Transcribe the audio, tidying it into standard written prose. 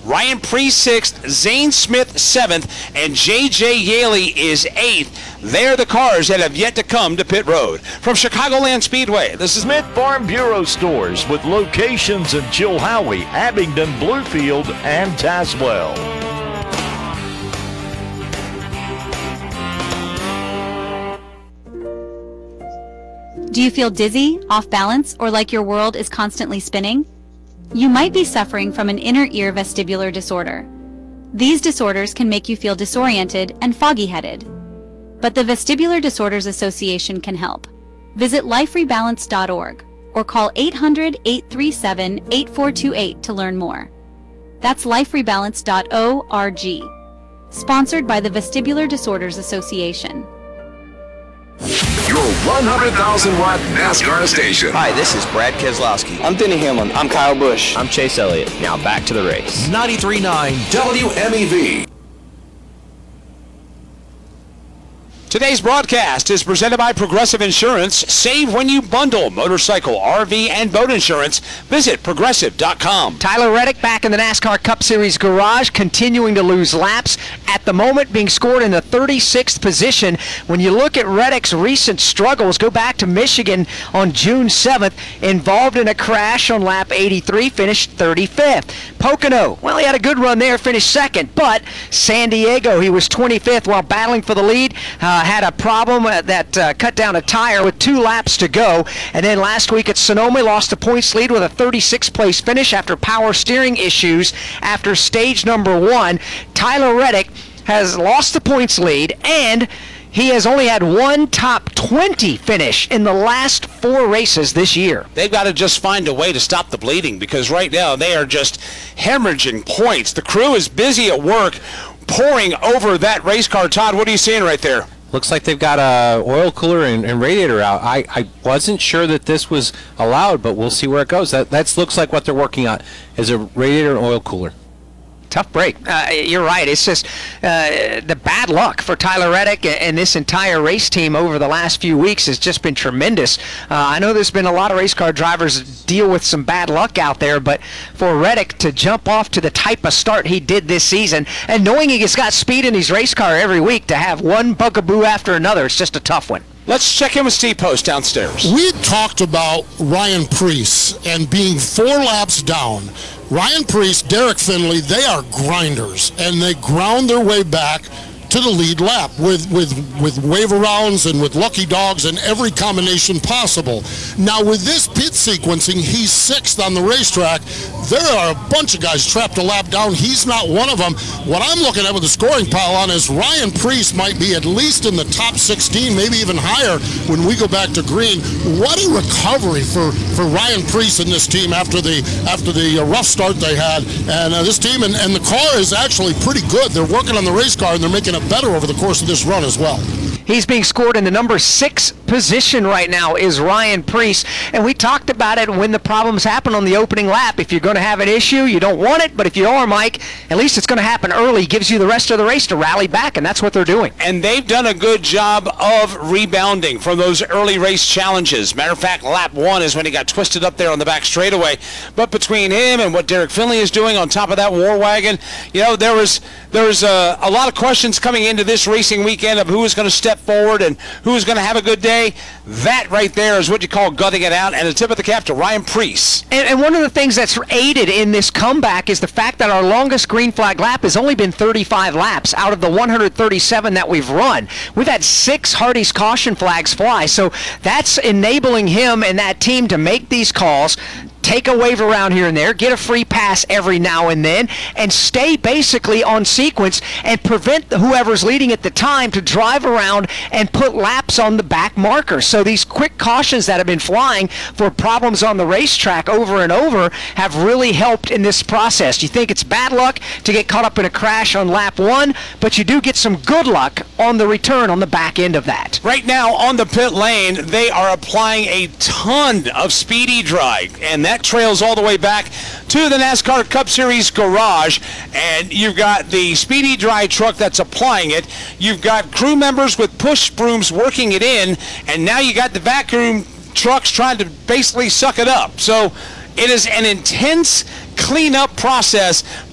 Ryan Preece 6th, Zane Smith 7th, and J.J. Yaley is 8th. They're the cars that have yet to come to pit road. From Chicagoland Speedway, this is Smith Farm Bureau Stores with locations in Chilhowie, Abingdon, Bluefield, and Tazewell. Do you feel dizzy, off balance, or like your world is constantly spinning? You might be suffering from an inner ear vestibular disorder. These disorders can make you feel disoriented and foggy-headed. But the Vestibular Disorders Association can help. Visit liferebalance.org or call 800-837-8428 to learn more. That's liferebalance.org. Sponsored by the Vestibular Disorders Association. Your 100,000-watt NASCAR station. Hi, this is Brad Keselowski. I'm Denny Hamlin. I'm Kyle Busch. I'm Chase Elliott. Now back to the race. 93.9 WMEV. Today's broadcast is presented by Progressive Insurance. Save when you bundle motorcycle, RV, and boat insurance. Visit Progressive.com. Tyler Reddick back in the NASCAR Cup Series garage, continuing to lose laps. At the moment, being scored in the 36th position. When you look at Reddick's recent struggles, go back to Michigan on June 7th, involved in a crash on lap 83, finished 35th. Pocono, well, he had a good run there, finished second, but San Diego, he was 25th while battling for the lead. Had a problem that cut down a tire with 2 laps to go. And then last week at Sonoma, lost a points lead with a 36th place finish after power steering issues after stage number 1. Tyler Reddick has lost the points lead, and he has only had one top 20 finish in the last 4 races this year. They've got to just find a way to stop the bleeding, because right now they are just hemorrhaging points. The crew is busy at work pouring over that race car. Todd, what are you seeing right there? Looks like they've got a oil cooler and radiator out. I wasn't sure that this was allowed, but we'll see where it goes. That looks like what they're working on is a radiator and oil cooler. Tough break. You're right. It's just the bad luck for Tyler Reddick and this entire race team over the last few weeks has just been tremendous. I know there's been a lot of race car drivers deal with some bad luck out there, but for Reddick to jump off to the type of start he did this season, and knowing he's got speed in his race car every week, to have one bugaboo after another, it's just a tough one. Let's check in with Steve Post downstairs. We talked about Ryan Preece and being 4 laps down. Ryan Preece, Derek Finley, they are grinders, and they ground their way back to the lead lap with wave arounds and with lucky dogs and every combination possible. Now with this pit sequencing, he's 6th on the racetrack. There are a bunch of guys trapped a lap down. He's not one of them. What I'm looking at with the scoring pile on is Ryan Preece might be at least in the top 16, maybe even higher when we go back to green. What a recovery for Ryan Preece and this team after the rough start they had. And this team and the car is actually pretty good. They're working on the race car, and they're making it better over the course of this run as well. He's being scored in the number 6 position right now is Ryan Preece. And we talked about it when the problems happen on the opening lap. If you're going to have an issue, you don't want it. But if you are, Mike, at least it's going to happen early. Gives you the rest of the race to rally back, and that's what they're doing. And they've done a good job of rebounding from those early race challenges. Matter of fact, lap 1 is when he got twisted up there on the back straightaway. But between him and what Derek Finley is doing on top of that war wagon, you know, there was a lot of questions coming into this racing weekend of who was going to step forward and who was going to have a good day. That right there is what you call gutting it out, and a tip of the cap to Ryan Preece. And one of the things that's aided in this comeback is the fact that our longest green flag lap has only been 35 laps out of the 137 that we've run. We've had 6 Hardy's caution flags fly, so that's enabling him and that team to make these calls, take a wave around here and there, get a free pass every now and then, and stay basically on sequence and prevent whoever's leading at the time to drive around and put laps on the back marker. So these quick cautions that have been flying for problems on the racetrack over and over have really helped in this process. You think it's bad luck to get caught up in a crash on lap 1, but you do get some good luck on the return on the back end of that. Right now on the pit lane, they are applying a ton of Speedy Dry, and that trails all the way back to the NASCAR Cup Series garage, and you've got the Speedy Dry truck that's applying it. You've got crew members with push brooms working it in, and now you got the vacuum trucks trying to basically suck it up. So it is an intense cleanup process